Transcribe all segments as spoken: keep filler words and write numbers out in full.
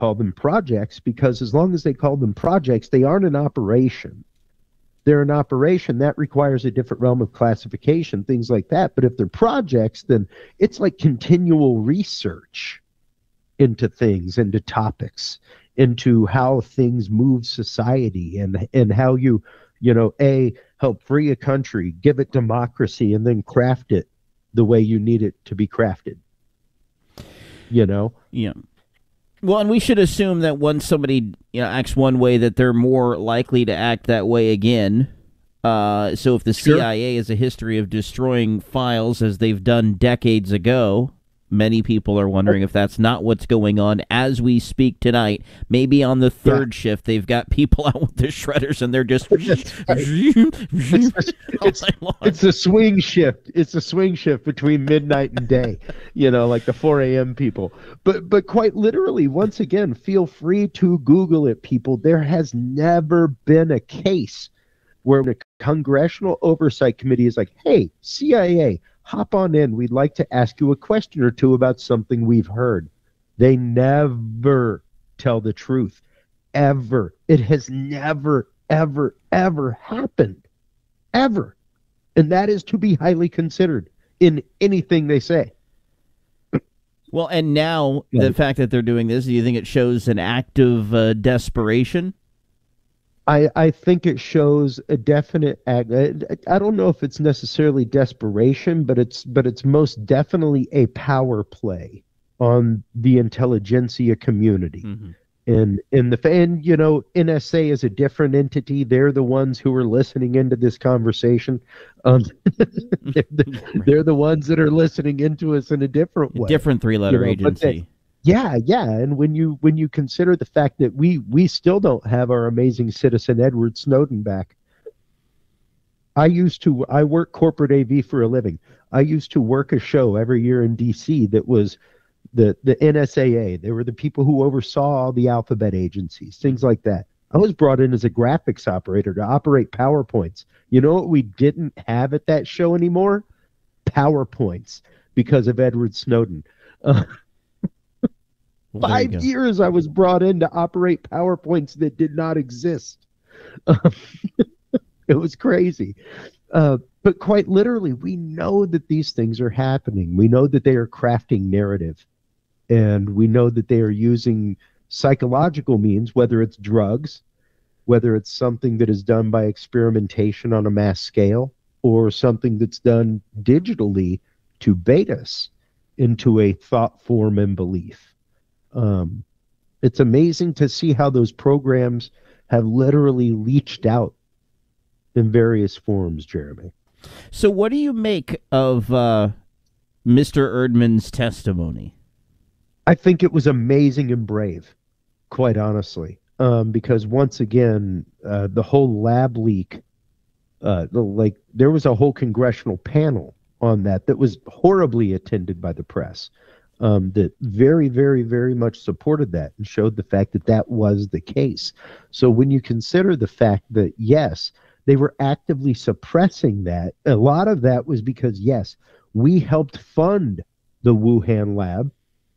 call them projects, because as long as they call them projects, they aren't an operation. They're an operation that requires a different realm of classification, things like that. But if they're projects, then it's like continual research into things, into topics, into how things move society, and and how you, you know, A, help free a country, give it democracy, and then craft it the way you need it to be crafted. You know? Yeah. Well, and we should assume that once somebody, you know, acts one way, that they're more likely to act that way again. Uh, so if the Sure. C I A has a history of destroying files as they've done decades ago, many people are wondering if that's not what's going on as we speak tonight. Maybe on the third yeah. shift, they've got people out with the shredders and they're just... it's, it's, it's a swing shift. It's a swing shift between midnight and day, you know, like the four a.m. people. But, but quite literally, once again, feel free to Google it, people. There has never been a case where the Congressional Oversight Committee is like, hey, C I A, hop on in. We'd like to ask you a question or two about something we've heard. They never tell the truth, ever. It has never, ever, ever happened, ever. And that is to be highly considered in anything they say. Well, and now yeah. the fact that they're doing this, do you think it shows an act of uh, desperation? I, I think it shows a definite. I, I don't know if it's necessarily desperation, but it's but it's most definitely a power play on the intelligentsia community. Mm-hmm. And in the and you know, N S A is a different entity. They're the ones who are listening into this conversation. Um, they're, the, they're the ones that are listening into us in a different way. A different three-letter you know, agency. Yeah, yeah, and when you when you consider the fact that we we still don't have our amazing citizen Edward Snowden back. I used to I work corporate A V for a living. I used to work a show every year in D C that was the the N S A A. They were the people who oversaw all the alphabet agencies, things like that. I was brought in as a graphics operator to operate PowerPoints. You know what we didn't have at that show anymore? PowerPoints, because of Edward Snowden. Uh, Well, Five years I was brought in to operate PowerPoints that did not exist. Um, it was crazy. Uh, but quite literally, we know that these things are happening. We know that they are crafting narrative. And we know that they are using psychological means, whether it's drugs, whether it's something that is done by experimentation on a mass scale, or something that's done digitally to bait us into a thought form and belief. Um, it's amazing to see how those programs have literally leached out in various forms, Jeremy. So what do you make of uh, Mister Erdman's testimony? I think it was amazing and brave, quite honestly, um, because once again, uh, the whole lab leak, uh, the, like there was a whole congressional panel on that that was horribly attended by the press. Um, that very, very, very much supported that and showed the fact that that was the case. So when you consider the fact that, yes, they were actively suppressing that, a lot of that was because, yes, we helped fund the Wuhan lab.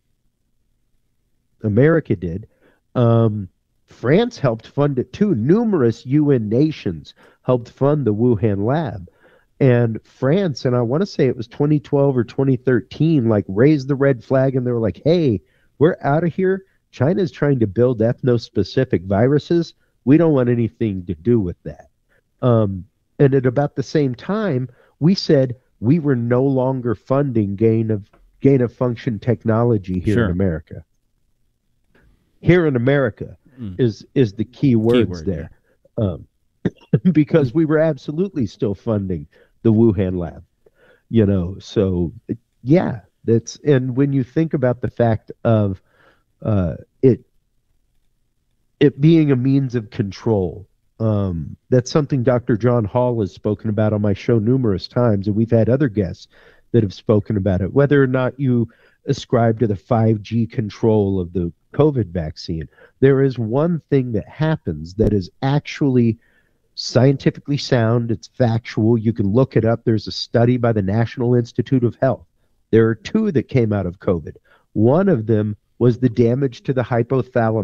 America did. Um, France helped fund it too. Numerous U N nations helped fund the Wuhan lab. And France, and I want to say it was twenty twelve or twenty thirteen, like raised the red flag and they were like, hey, we're out of here. China's trying to build ethno-specific viruses. We don't want anything to do with that. Um, and at about the same time, we said we were no longer funding gain of gain of function technology here sure. in America. Here in America mm. is is the key words Keyword, there. Yeah. Um, because we were absolutely still funding the Wuhan lab, you know. So yeah, that's and when you think about the fact of uh, it it being a means of control, um, that's something Doctor John Hall has spoken about on my show numerous times, and we've had other guests that have spoken about it. Whether or not you ascribe to the five G control of the COVID vaccine, there is one thing that happens that is actually scientifically sound. It's factual. You can look it up. There's a study by the National Institute of Health. There are two that came out of COVID. One of them was the damage to the hypothalamus